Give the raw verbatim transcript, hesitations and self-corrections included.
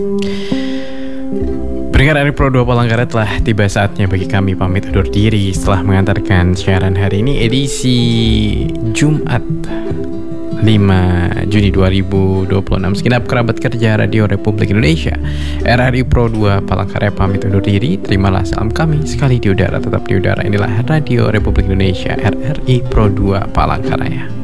Pendengar R R I Pro dua Palangkaraya, telah tiba saatnya bagi kami pamit undur diri setelah mengantarkan siaran hari ini edisi Jumat lima Juni dua ribu dua puluh enam. Segenap kerabat kerja Radio Republik Indonesia, R R I Pro dua Palangkaraya pamit undur diri. Terimalah salam kami sekali di udara, tetap di udara. Inilah Radio Republik Indonesia, R R I Pro dua Palangkaraya.